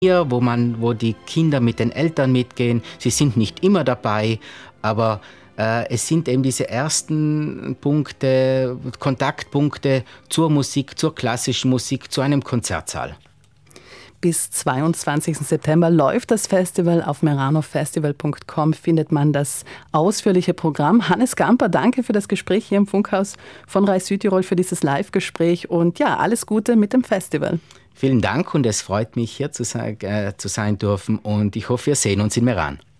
wo die Kinder mit den Eltern mitgehen. Sie sind nicht immer dabei, aber es sind eben diese ersten Punkte, Kontaktpunkte zur Musik, zur klassischen Musik, zu einem Konzertsaal. Bis 22. September läuft das Festival. Auf meranofestival.com findet man das ausführliche Programm. Hannes Gamper, danke für das Gespräch hier im Funkhaus von RAI Südtirol, für dieses Live-Gespräch und ja, alles Gute mit dem Festival. Vielen Dank und es freut mich, hier zu sein dürfen und ich hoffe, wir sehen uns in Meran.